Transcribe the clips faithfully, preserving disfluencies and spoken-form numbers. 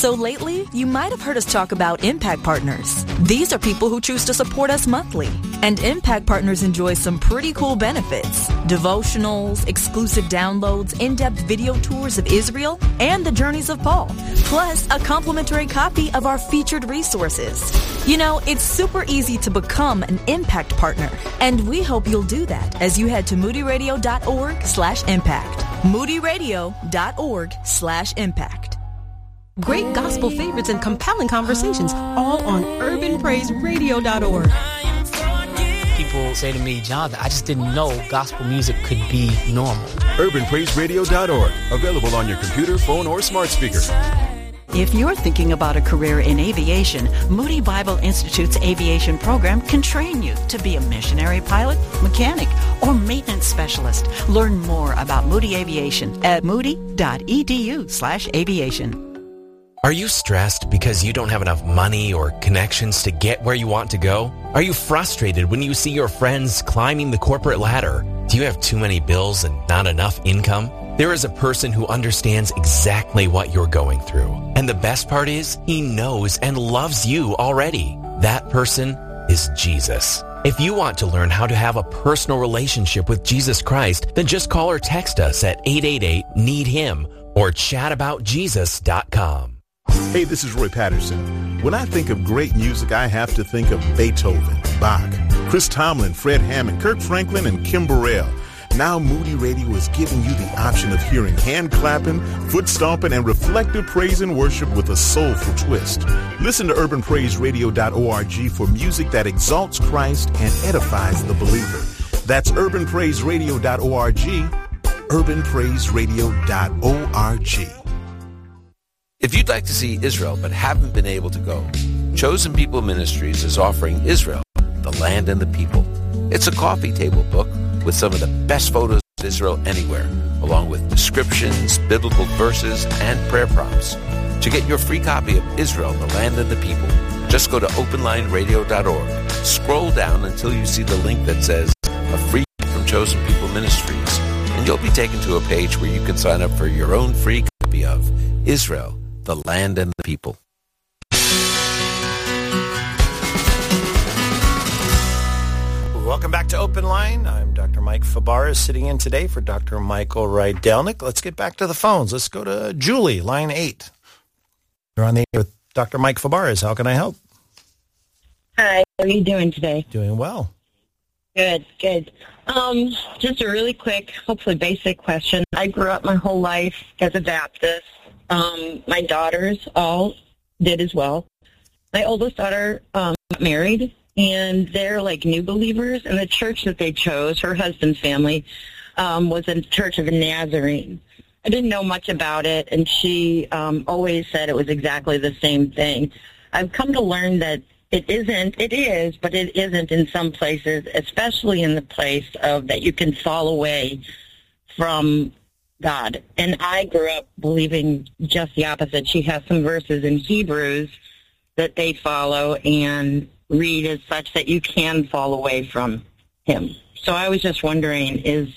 So lately, you might have heard us talk about Impact Partners. These are people who choose to support us monthly. And Impact Partners enjoy some pretty cool benefits. Devotionals, exclusive downloads, in-depth video tours of Israel, and the journeys of Paul. Plus, a complimentary copy of our featured resources. You know, it's super easy to become an Impact Partner. And we hope you'll do that as you head to moodyradio.org slash impact. moodyradio.org slash impact. Great gospel favorites and compelling conversations, all on urban praise radio dot org. People say to me, Jonathan, I just didn't know gospel music could be normal. urban praise radio dot org, available on your computer, phone, or smart speaker. If you're thinking about a career in aviation, Moody Bible Institute's aviation program can train you to be a missionary pilot, mechanic, or maintenance specialist. Learn more about Moody Aviation at moody.edu slash aviation. Are you stressed because you don't have enough money or connections to get where you want to go? Are you frustrated when you see your friends climbing the corporate ladder? Do you have too many bills and not enough income? There is a person who understands exactly what you're going through. And the best part is, he knows and loves you already. That person is Jesus. If you want to learn how to have a personal relationship with Jesus Christ, then just call or text us at eight eight eight, need him or chat about jesus dot com. Hey, this is Roy Patterson. When I think of great music, I have to think of Beethoven, Bach, Chris Tomlin, Fred Hammond, Kirk Franklin, and Kim Burrell. Now Moody Radio is giving you the option of hearing hand clapping, foot stomping, and reflective praise and worship with a soulful twist. Listen to urban praise radio dot org for music that exalts Christ and edifies the believer. That's urban praise radio dot org, urban praise radio dot org. If you'd like to see Israel but haven't been able to go, Chosen People Ministries is offering Israel, the Land and the People. It's a coffee table book with some of the best photos of Israel anywhere, along with descriptions, biblical verses, and prayer prompts. To get your free copy of Israel, the Land and the People, just go to open line radio dot org. Scroll down until you see the link that says A Free from Chosen People Ministries, and you'll be taken to a page where you can sign up for your own free copy of Israel, the Land and the People. Welcome back to Open Line. I'm Doctor Mike Fabarez sitting in today for Doctor Michael Rydelnik. Let's get back to the phones. Let's go to Julie, line eight. You're on the air with Doctor Mike Fabarez. How can I help? Hi, how are you doing today? Doing well. Good, good. Um, just a really quick, hopefully basic question. I grew up my whole life as a Baptist. Um, my daughters all did as well. My oldest daughter um, got married, and they're like new believers. And the church that they chose, her husband's family, um, was a church of a Nazarene. I didn't know much about it, and she um, always said it was exactly the same thing. I've come to learn that it isn't, it is, but it isn't in some places, especially in the place of that you can fall away from God. And I grew up believing just the opposite. She has some verses in Hebrews that they follow and read as such that you can fall away from him. So I was just wondering, is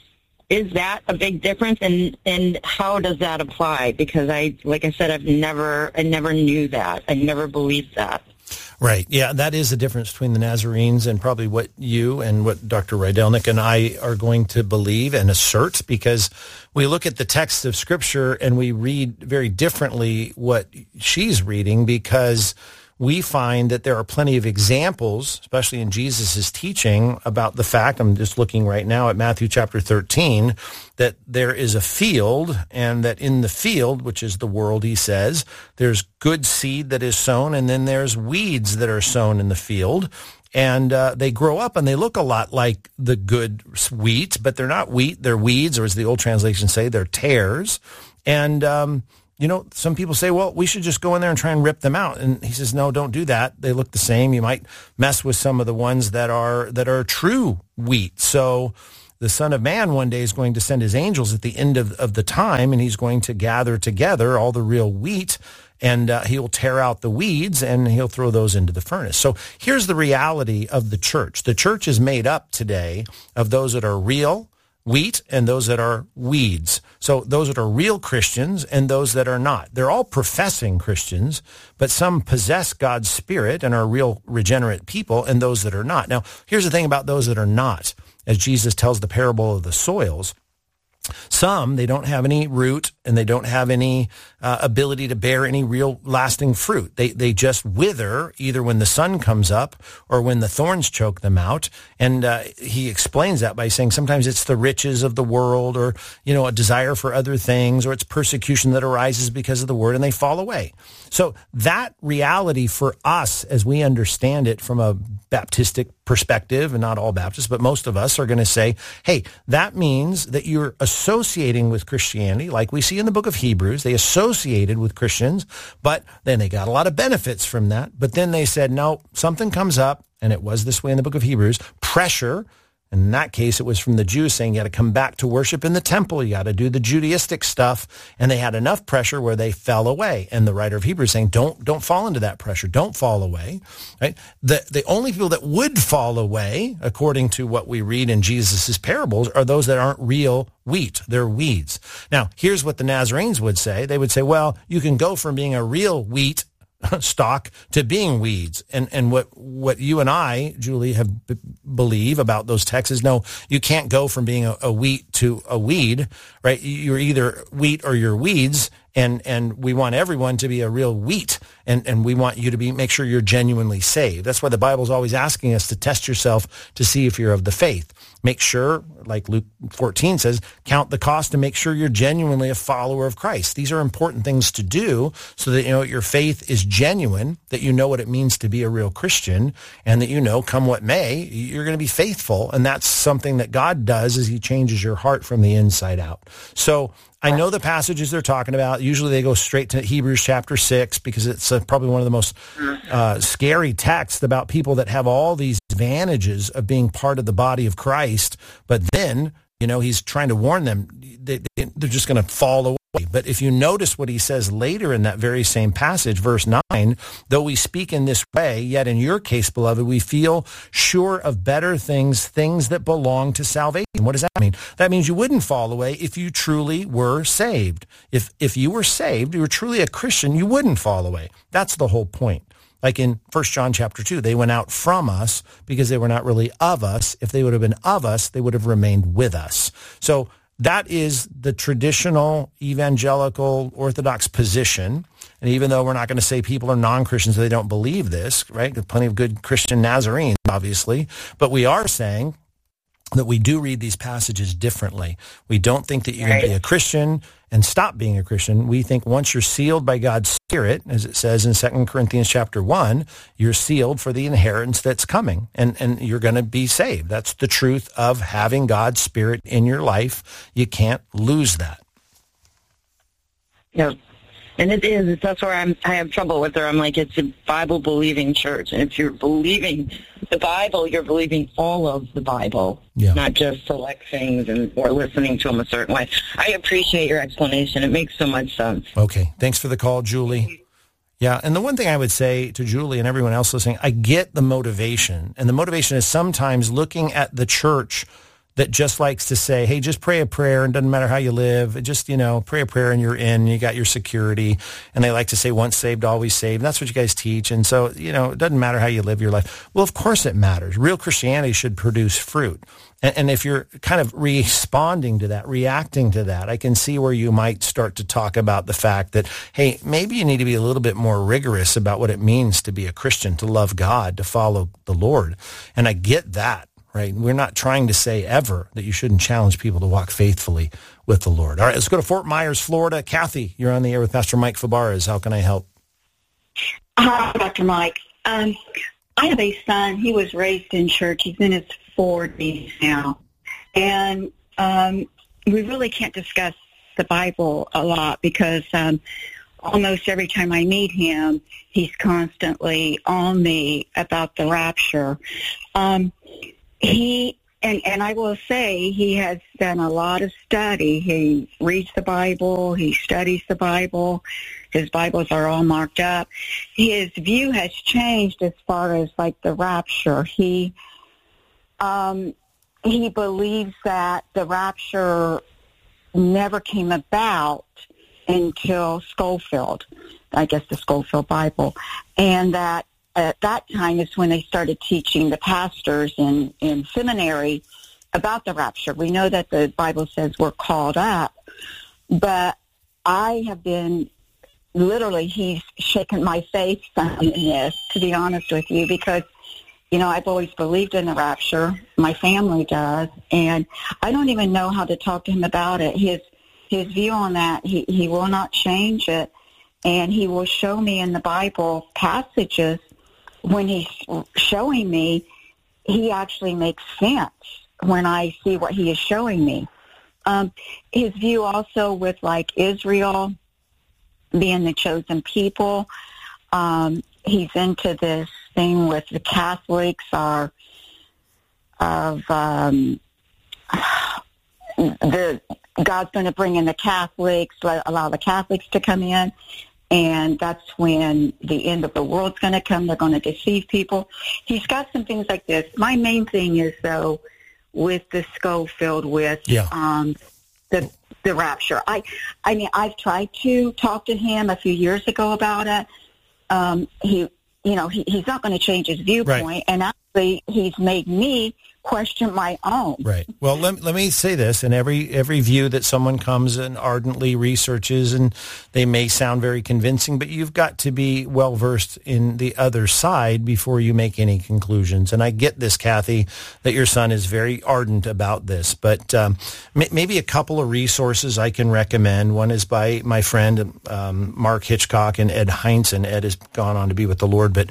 is that a big difference, and and how does that apply? Because I, like I said, I've never I never knew that. I never believed that. Right. Yeah, that is the difference between the Nazarenes and probably what you and what Doctor Rydelnik and I are going to believe and assert, because we look at the text of Scripture and we read very differently what she's reading, because we find that there are plenty of examples, especially in Jesus' teaching, about the fact, I'm just looking right now at Matthew chapter thirteen, that there is a field, and that in the field, which is the world, he says, there's good seed that is sown, and then there's weeds that are sown in the field. And uh, they grow up and they look a lot like the good wheat, but they're not wheat, they're weeds, or as the old translations say, they're tares. And um You know, some people say, well, we should just go in there and try and rip them out. And he says, no, don't do that. They look the same. You might mess with some of the ones that are that are true wheat. So the Son of Man one day is going to send his angels at the end of, of the time, and he's going to gather together all the real wheat, and uh, he'll tear out the weeds, and he'll throw those into the furnace. So here's the reality of the church. The church is made up today of those that are real, wheat and those that are weeds. So those that are real Christians and those that are not. They're all professing Christians, but some possess God's Spirit and are real regenerate people, and those that are not. Now, here's the thing about those that are not. As Jesus tells the parable of the soils, some, they don't have any root and they don't have any uh, ability to bear any real lasting fruit. They they just wither either when the sun comes up or when the thorns choke them out. And uh, he explains that by saying sometimes it's the riches of the world, or, you know, a desire for other things, or it's persecution that arises because of the word, and they fall away. So that reality for us, as we understand it from a Baptistic perspective, and not all Baptists, but most of us are going to say, hey, that means that you're associating with Christianity, like we see in the book of Hebrews. They associated with Christians, but then they got a lot of benefits from that. But then they said, no, something comes up, and it was this way in the book of Hebrews, pressure. In that case, it was from the Jews saying you got to come back to worship in the temple. You got to do the Judaistic stuff. And they had enough pressure where they fell away. And the writer of Hebrews saying, don't don't fall into that pressure. Don't fall away. Right? The, the only people that would fall away, according to what we read in Jesus' parables, are those that aren't real wheat. They're weeds. Now, here's what the Nazarenes would say. They would say, well, you can go from being a real wheat stock to being weeds. And and what what you and I, Julie, have b- believe about those texts is, no, you can't go from being a, a wheat to a weed, right? You're either wheat or you're weeds, and and we want everyone to be a real wheat, and and we want you to be make sure you're genuinely saved. That's why the Bible's always asking us to test yourself to see if you're of the faith. Make sure, like Luke fourteen says, count the cost to make sure you're genuinely a follower of Christ. These are important things to do so that, you know, your faith is genuine, that you know what it means to be a real Christian, and that, you know, come what may, you're going to be faithful. And that's something that God does, is he changes your heart from the inside out. So I know the passages they're talking about. Usually they go straight to Hebrews chapter six, because it's uh, probably one of the most uh, scary texts about people that have all these advantages of being part of the body of Christ. But then, you know, he's trying to warn them, they, they're just going to fall away. But if you notice what he says later in that very same passage, verse nine, though we speak in this way, yet in your case, beloved, we feel sure of better things, things that belong to salvation. What does that mean? That means you wouldn't fall away if you truly were saved. If if you were saved, you were truly a Christian, you wouldn't fall away. That's the whole point. Like in First John chapter two, they went out from us because they were not really of us. If they would have been of us, they would have remained with us. So that is the traditional evangelical Orthodox position. And even though we're not going to say people are non-Christians, they don't believe this, right? There's plenty of good Christian Nazarenes, obviously. But we are saying that we do read these passages differently. We don't think that you're going to be a Christian and stop being a Christian. We think once you're sealed by God's Spirit, as it says in Second Corinthians chapter one, you're sealed for the inheritance that's coming, and, and you're going to be saved. That's the truth of having God's Spirit in your life. You can't lose that. Yeah. And it is. That's where I'm, I have trouble with her. I'm like, it's a Bible-believing church. And if you're believing the Bible, you're believing all of the Bible, yeah. Not just select things and or listening to them a certain way. I appreciate your explanation. It makes so much sense. Okay. Thanks for the call, Julie. Yeah, and the one thing I would say to Julie and everyone else listening, I get the motivation. And the motivation is sometimes looking at the church that just likes to say, hey, just pray a prayer and doesn't matter how you live. Just, you know, pray a prayer and you're in, you got your security. And they like to say once saved, always saved. That's what you guys teach. And so, you know, it doesn't matter how you live your life. Well, of course it matters. Real Christianity should produce fruit. And, and if you're kind of responding to that, reacting to that, I can see where you might start to talk about the fact that, hey, maybe you need to be a little bit more rigorous about what it means to be a Christian, to love God, to follow the Lord. And I get that. Right? We're not trying to say ever that you shouldn't challenge people to walk faithfully with the Lord. All right, let's go to Fort Myers, Florida. Kathy, you're on the air with Pastor Mike Fabarez. How can I help? Hi, Doctor Mike. Um, I have a son. He was raised in church. He's in his forties now. And um, we really can't discuss the Bible a lot because um, almost every time I meet him, he's constantly on me about the rapture. Um He, and, and I will say, he has done a lot of study. He reads the Bible. He studies the Bible. His Bibles are all marked up. His view has changed as far as, like, the rapture. He, um, he believes that the rapture never came about until Schofield, I guess the Schofield Bible, and that at that time is when they started teaching the pastors in, in seminary about the rapture. We know that the Bible says we're called up, but I have been, literally, he's shaken my faith on this, to be honest with you, because, you know, I've always believed in the rapture. My family does, and I don't even know how to talk to him about it. His his view on that, he, he will not change it, and he will show me in the Bible passages. When he's showing me, he actually makes sense when I see what he is showing me. Um, his view also with, like, Israel being the chosen people, um, he's into this thing with the Catholics are of um, the God's going to bring in the Catholics, allow the Catholics to come in, and that's when the end of the world's going to come. They're going to deceive people. He's got some things like this. My main thing is, though, with the Schofield, with yeah. um, the the rapture. I, I mean, I've tried to talk to him a few years ago about it. Um, he, you know, he, he's not going to change his viewpoint, right. and actually, he's made me question my own. Right. Well, let, let me say this. In every every view that someone comes and ardently researches, and they may sound very convincing, but you've got to be well-versed in the other side before you make any conclusions. And I get this, Kathy, that your son is very ardent about this. But um, m- maybe a couple of resources I can recommend. One is by my friend um, Mark Hitchcock and Ed Heinzen. Ed has gone on to be with the Lord, but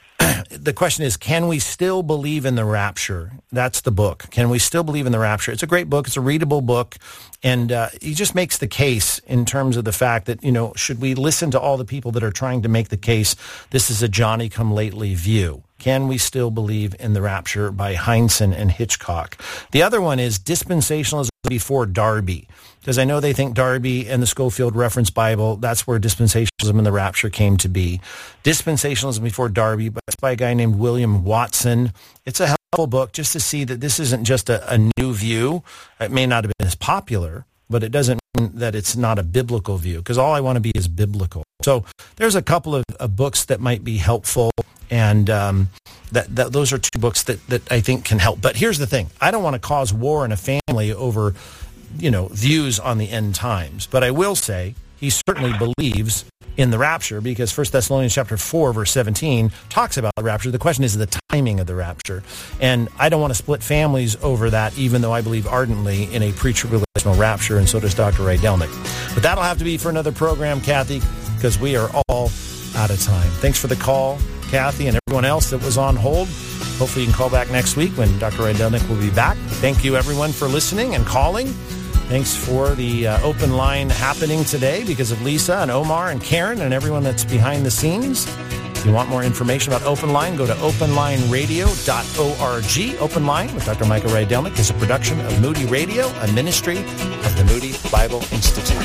the question is, can we still believe in the rapture? That's the book. Can we still believe in the rapture? It's a great book. It's a readable book. And uh, he just makes the case in terms of the fact that, you know, should we listen to all the people that are trying to make the case this is a Johnny-come-lately view? Can we still believe in the rapture, by Heinzen and Hitchcock? The other one is Dispensationalism Before Darby, because I know they think Darby and the Schofield Reference Bible, that's where dispensationalism and the rapture came to be. Dispensationalism Before Darby, but it's by a guy named William Watson. It's a helpful book just to see that this isn't just a, a new view. It may not have been as popular, but it doesn't mean that it's not a biblical view, because all I want to be is biblical. So there's a couple of, of books that might be helpful. And um, that, that those are two books that, that I think can help. But here's the thing. I don't want to cause war in a family over, you know, views on the end times. But I will say he certainly believes in the rapture, because First Thessalonians chapter four, verse seventeen talks about the rapture. The question is the timing of the rapture. And I don't want to split families over that, even though I believe ardently in a pre-tribulational rapture, and so does Doctor Ray Delnick. But that'll have to be for another program, Kathy, because we are all out of time. Thanks for the call, Kathy, and everyone else that was on hold. Hopefully you can call back next week when Doctor Ray Delnick will be back. Thank you, everyone, for listening and calling. Thanks for the uh, open line happening today because of Lisa and Omar and Karen and everyone that's behind the scenes. If you want more information about Open Line, go to open line radio dot org. Open Line with Doctor Michael Ray Delnick is a production of Moody Radio, a ministry of the Moody Bible Institute.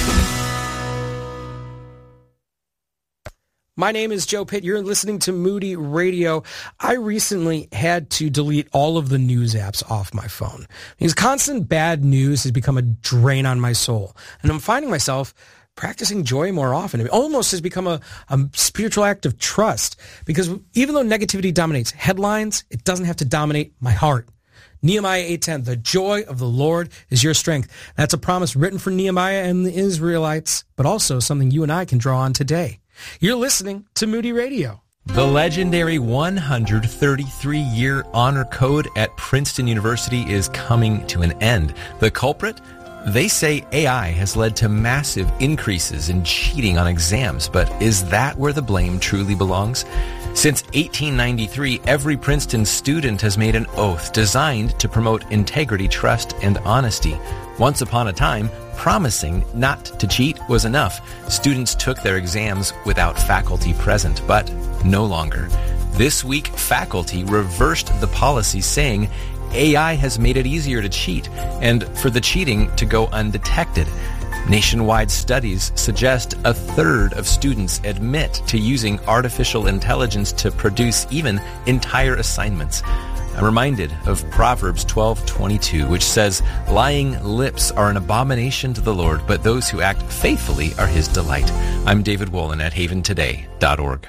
My name is Joe Pitt. You're listening to Moody Radio. I recently had to delete all of the news apps off my phone because constant bad news has become a drain on my soul. And I'm finding myself practicing joy more often. It almost has become a, a spiritual act of trust, because even though negativity dominates headlines, it doesn't have to dominate my heart. Nehemiah eight ten, the joy of the Lord is your strength. That's a promise written for Nehemiah and the Israelites, but also something you and I can draw on today. You're listening to Moody Radio. The legendary one hundred thirty-three year honor code at Princeton University is coming to an end. The culprit? They say A I has led to massive increases in cheating on exams, but is that where the blame truly belongs? Since eighteen ninety-three, every Princeton student has made an oath designed to promote integrity, trust, and honesty. Once upon a time, promising not to cheat was enough. Students took their exams without faculty present, but no longer. This week, faculty reversed the policy, saying A I has made it easier to cheat and for the cheating to go undetected. Nationwide studies suggest a third of students admit to using artificial intelligence to produce even entire assignments. I'm reminded of Proverbs twelve twenty-two, which says, "Lying lips are an abomination to the Lord, but those who act faithfully are his delight." I'm David Wolin at haven today dot org.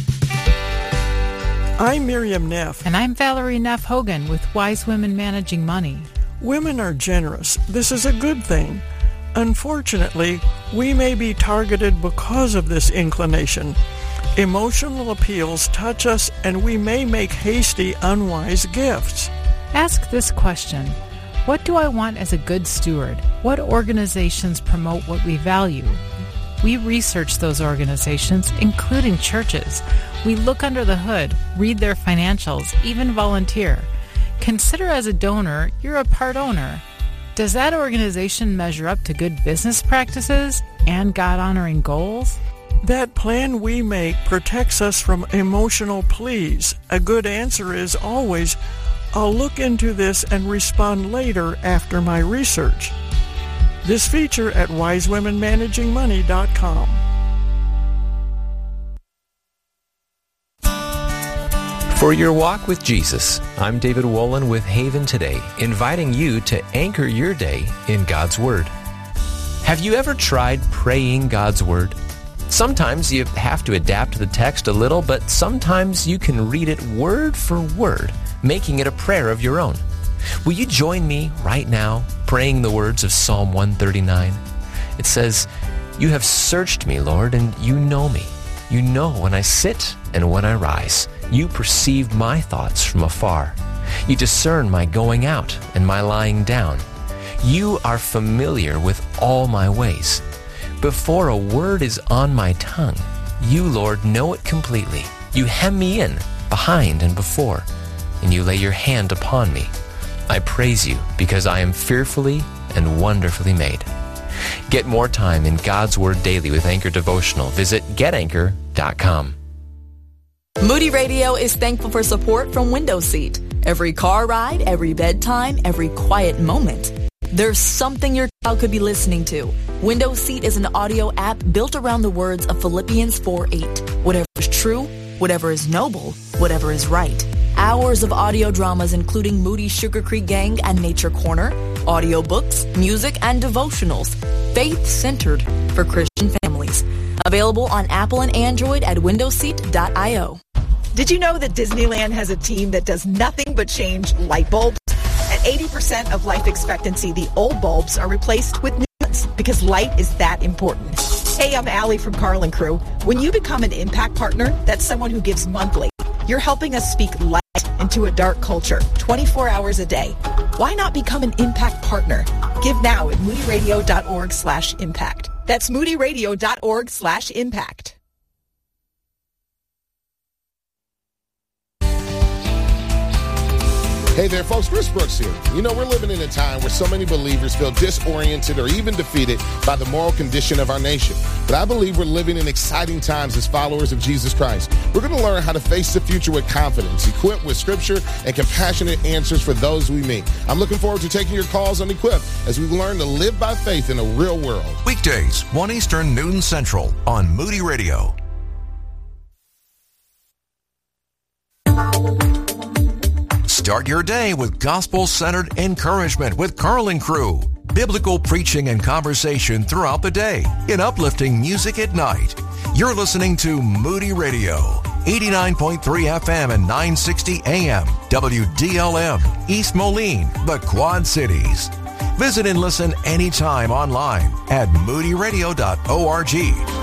I'm Miriam Neff. And I'm Valerie Neff Hogan with Wise Women Managing Money. Women are generous. This is a good thing. Unfortunately, we may be targeted because of this inclination. Emotional appeals touch us, and we may make hasty, unwise gifts. Ask this question. What do I want as a good steward? What organizations promote what we value? We research those organizations, including churches. We look under the hood, read their financials, even volunteer. Consider as a donor, you're a part owner. Does that organization measure up to good business practices and God-honoring goals? That plan we make protects us from emotional pleas. A good answer is always, I'll look into this and respond later after my research. This feature at wise women managing money dot com. For your walk with Jesus, I'm David Wolin with Haven Today, inviting you to anchor your day in God's Word. Have you ever tried praying God's Word? Sometimes you have to adapt the text a little, but sometimes you can read it word for word, making it a prayer of your own. Will you join me right now praying the words of Psalm one thirty-nine? It says, "You have searched me, Lord, and you know me. You know when I sit and when I rise. You perceive my thoughts from afar. You discern my going out and my lying down. You are familiar with all my ways. Before a word is on my tongue, you, Lord, know it completely. You hem me in, behind and before, and you lay your hand upon me. I praise you because I am fearfully and wonderfully made." Get more time in God's Word daily with Anchor Devotional. Visit get anchor dot com. Moody Radio is thankful for support from Window Seat. Every car ride, every bedtime, every quiet moment, there's something your child could be listening to. Window Seat is an audio app built around the words of Philippians four eight. Whatever is true, whatever is noble, whatever is right. Hours of audio dramas including Moody Sugar Creek Gang and Nature Corner, audiobooks, music, and devotionals, faith-centered for Christian families. Available on Apple and Android at window seat dot io. Did you know that Disneyland has a team that does nothing but change light bulbs? At eighty percent of life expectancy, the old bulbs are replaced with new ones because light is that important. Hey, I'm Allie from Carl and Crew. When you become an Impact Partner, that's someone who gives monthly. You're helping us speak light into a dark culture, twenty-four hours a day. Why not become an Impact Partner? Give now at moody radio dot org slash impact. That's moody radio dot org slash impact. Hey there, folks. Chris Brooks here. You know, we're living in a time where so many believers feel disoriented or even defeated by the moral condition of our nation. But I believe we're living in exciting times as followers of Jesus Christ. We're going to learn how to face the future with confidence, equipped with scripture and compassionate answers for those we meet. I'm looking forward to taking your calls on Equip as we learn to live by faith in a real world. Weekdays, one Eastern, noon Central on Moody Radio. Start your day with gospel-centered encouragement with Carl and Crew. Biblical preaching and conversation throughout the day in uplifting music at night. You're listening to Moody Radio, eighty-nine point three F M and nine sixty A M, W D L M, East Moline, the Quad Cities. Visit and listen anytime online at moody radio dot org.